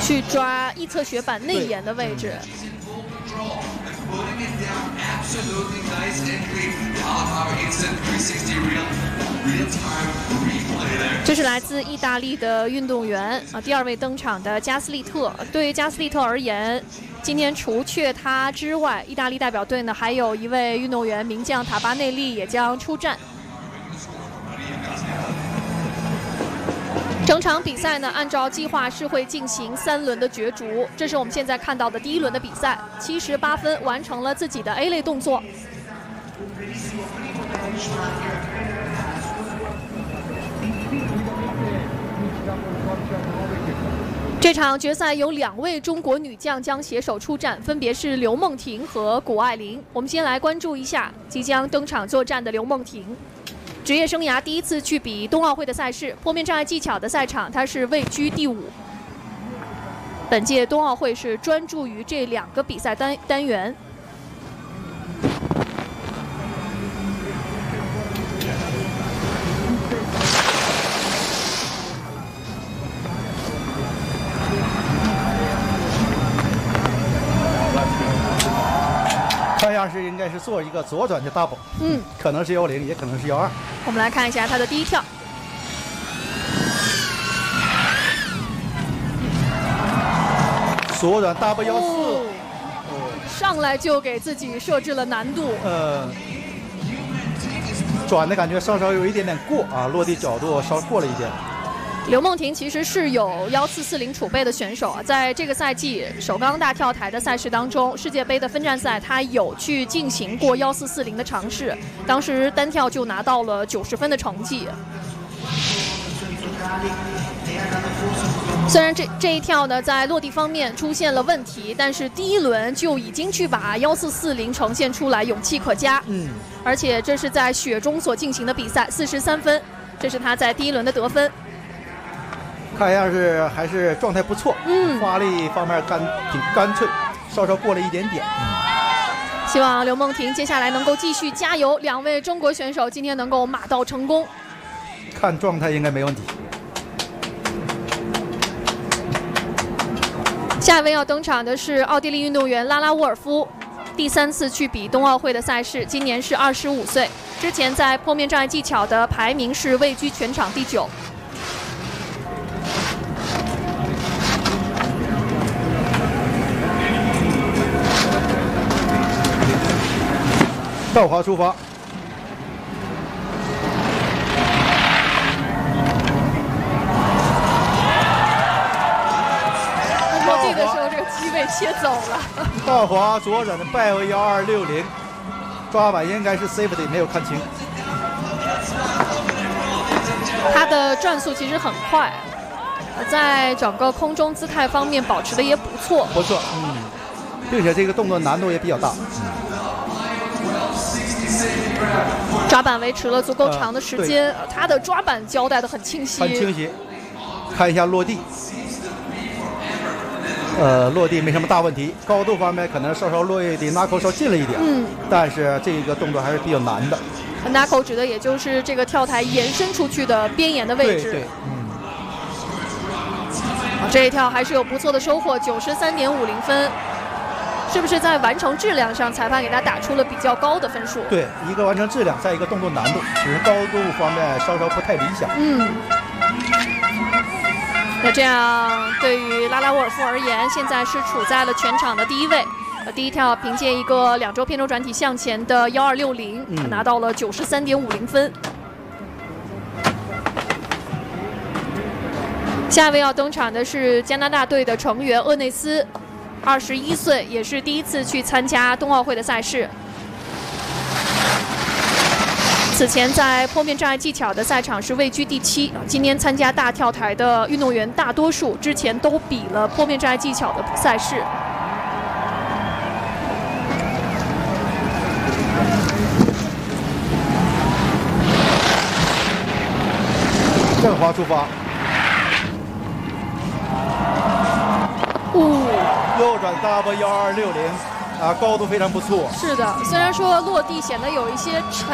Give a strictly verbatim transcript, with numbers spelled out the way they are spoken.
去抓一侧雪板内沿的位置。这是来自意大利的运动员啊，第二位登场的加斯利特。对于加斯利特而言，今天除却他之外，意大利代表队呢还有一位运动员名将塔巴内利也将出战。整场比赛呢，按照计划是会进行三轮的角逐。这是我们现在看到的第一轮的比赛，七十八分完成了自己的 A 类动作。这场决赛有两位中国女将将携手出战，分别是刘梦婷和谷爱凌。我们先来关注一下即将登场作战的刘梦婷。职业生涯第一次去比冬奥会的赛事，坡面障碍技巧的赛场，她是位居第五。本届冬奥会是专注于这两个比赛单单元。 看样是应该是做一个左转的 double， 嗯， 可能是幺零，也可能是幺二。 我们来看一下他的第一跳， 左转 double 幺四， 上来就给自己设置了难度。 呃，转的感觉稍稍有一点点过啊，落地角度稍过了一点。 刘梦婷其实是有幺四四零储备的选手啊，在这个赛季首钢大跳台的赛事当中，世界杯的分站赛他有去进行过幺四四零的尝试，当时单跳就拿到了九十分的成绩。虽然这这一跳呢在落地方面出现了问题，但是第一轮就已经去把幺四四零呈现出来，勇气可嘉。 嗯， 而且这是在雪中所进行的比赛，四十三分，这是他在第一轮的得分。 看样是还是状态不错， 嗯， 发力方面干挺干脆，稍稍过了一点点。 嗯，希望刘梦婷接下来能够继续加油，两位中国选手今天能够马到成功。 看状态应该没问题。 下一位要登场的是奥地利运动员拉拉沃尔夫，第三次去比冬奥会的赛事，今年是二十五岁，之前在坡面障碍技巧的排名是位居全场第九。 倒滑出发， 落地的时候这个机位切走了。 倒滑左转的拜为幺二六零，抓板应该是 safety， 没有看清。 他的转速其实很快，在整个空中姿态方面保持的也不错。 不错，嗯，并且这个动作难度也比较大。嗯， 抓板维持了足够长的时间，呃、他的抓板交代的很清晰， 很清晰。看一下落地，呃，落地没什么大问题，高度方面可能稍稍落地 knuckle 稍近了一点， 嗯，但是这个动作还是比较难的。 knuckle 指的也就是这个跳台延伸出去的边沿的位置。 对对，嗯。 啊，这一跳还是有不错的收获，九十三点五零分。是不是在完成质量上，裁判给他打出了比较高的分数？ 对，一个完成质量，再一个动作难度，只是高度方面稍稍不太理想。 嗯，那这样对于拉拉沃尔夫而言，现在是处在了全场的第一位。呃，第一跳凭借一个两周偏轴转体向前的幺二六零，拿到了九十三点五零分。下一位要登场的是加拿大队的成员厄内斯。二十一岁，也是第一次去参加冬奥会的赛事。此前在坡面障碍技巧的赛场是位居第七。今年参加大跳台的运动员大多数之前都比了坡面障碍技巧的赛事。 正滑出发。 哦。 右转 double 幺二六零，啊，高度非常不错。 是的，虽然说落地显得有一些沉。